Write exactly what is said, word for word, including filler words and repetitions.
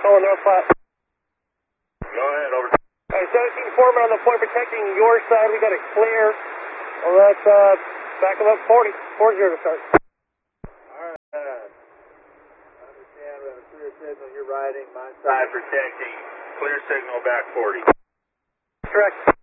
Oh, North Platte. Go ahead, over. All right, seventeen foreman on the point protecting your side. We got it clear. Well, that's uh, back of up forty. four zero to start. All right. Understand we have a clear signal. You're riding. My side protecting. Clear signal back forty. Correct.